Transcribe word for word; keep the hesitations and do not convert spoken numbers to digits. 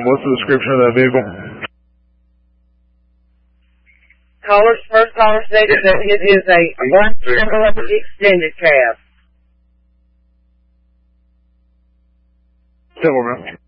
What's the description of that vehicle? Caller's first caller stated that it is a one Chevrolet extended cab. Several minutes.